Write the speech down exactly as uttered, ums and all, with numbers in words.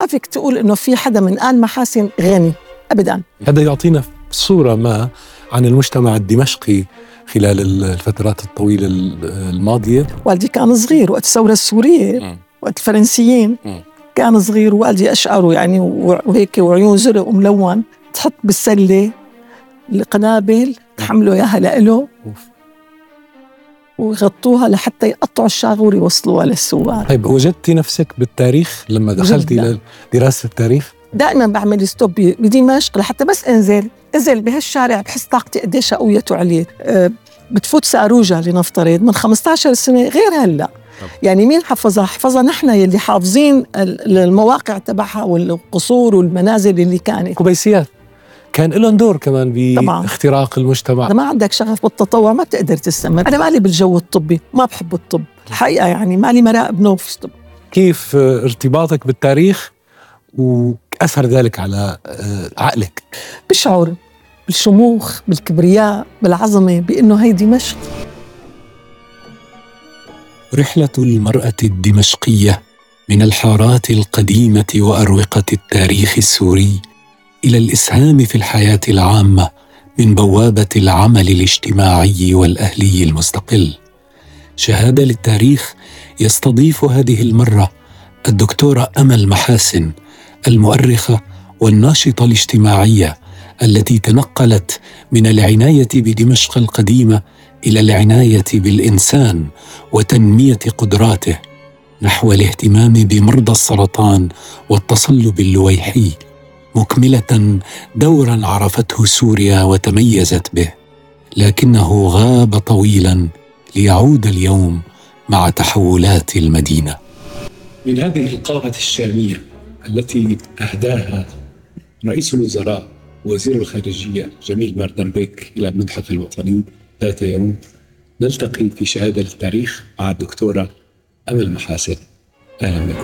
ما فيك تقول إنه في حدا من آل محاسن غني أبداً. هذا يعطينا صورة ما عن المجتمع الدمشقي خلال الفترات الطويلة الماضية. والدي كان صغير وقت الثورة السورية، م. وقت الفرنسيين، م. كان صغير، والدي أشعره يعني وهيك وعيون زرق وملون، تحط بالسلة القنابل تحملوا إياها لإله ويغطوها لحتى يقطعوا الشاغور يوصلوها للسوار. طيب وجدتي نفسك بالتاريخ لما دخلتي لدراسة التاريخ؟ دائما بعمل ستوب بدمشق لحتى بس انزل انزل بهالشارع بحس طاقتي قديش قوية عليه. أه بتفوت ساروجة لنفترض من خمسة عشر سنة غير هلا، يعني مين حفظها؟ حفظها نحن يلي حافظين المواقع تبعها والقصور والمنازل اللي كانت. كوبيسيات كان لهم دور كمان باختراق المجتمع. إذا ما عندك شغف بالتطوع ما بتقدر تستمر. أنا مالي بالجو الطبي، ما بحب الطب الحقيقة، يعني مالي مراقب نوف. كيف ارتباطك بالتاريخ وأثر ذلك على عقلك؟ بشعر بالشموخ، بالكبرياء، بالعظمة، بأنه هي دمشق. رحلة المرأة الدمشقية من الحارات القديمة وأروقة التاريخ السوري إلى الإسهام في الحياة العامة من بوابة العمل الاجتماعي والأهلي المستقل. شهادة للتاريخ يستضيف هذه المرة الدكتورة أمل محاسن، المؤرخة والناشطة الاجتماعية التي تنقلت من العناية بدمشق القديمة إلى العناية بالإنسان وتنمية قدراته نحو الاهتمام بمرضى السرطان والتصلب اللويحي، مكملة دورا عرفته سوريا وتميزت به، لكنه غاب طويلا ليعود اليوم مع تحولات المدينة. من هذه القامة الشامية التي أهداها رئيس الوزراء وزير الخارجية جميل مردنبيك إلى المتحف الوطني ذات يوم، نلتقي في شهادة التاريخ مع الدكتورة أمل محاسن. أهلا بكم.